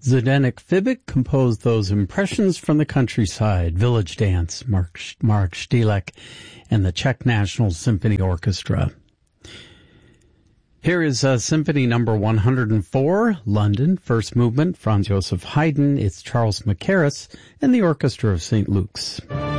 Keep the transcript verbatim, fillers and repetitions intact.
Zdenek Fibic composed those impressions from the countryside, Village Dance, Mark, Mark Stilek, and the Czech National Symphony Orchestra. Here is uh, Symphony number one hundred four, London, first movement, Franz Joseph Haydn. It's Charles Mackerras and the Orchestra of Saint Luke's.